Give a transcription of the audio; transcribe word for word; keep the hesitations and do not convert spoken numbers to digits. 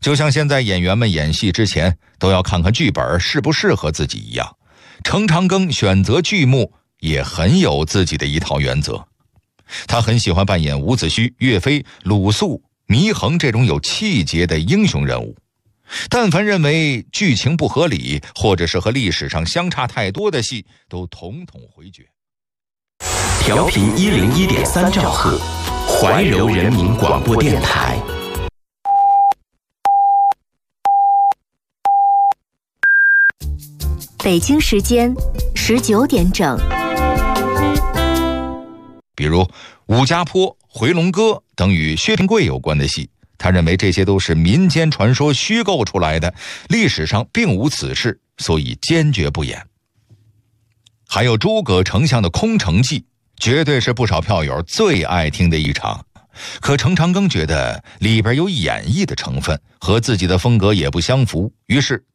就像现在演员们演戏之前都要看看剧本适不适合自己一样，程长庚选择剧目也很有自己的一套原则。他很喜欢扮演伍子胥、岳飞、鲁肃、祢衡这种有气节的英雄人物，但凡认为剧情不合理或者是和历史上相差太多的戏，都统统回绝。 调频一零一点三兆赫，怀柔人民广播电台。 北京时间十九点整。 比如武家坡、回龙歌等与薛平贵有关的戏，他认为这些都是民间传说虚构出来的，历史上并无此事，所以坚决不演。还有诸葛丞相的空城计，绝对是不少票友最爱听的一场，可程长庚觉得里边有演绎的成分，和自己的风格也不相符，于是